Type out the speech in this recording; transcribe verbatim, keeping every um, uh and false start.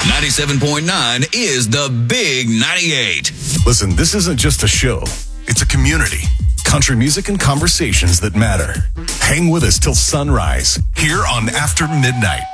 ninety-seven point nine is the Big ninety-eight. Listen, this isn't just a show. It's a community. Country music and conversations that matter. Hang with us till sunrise here on After Midnight.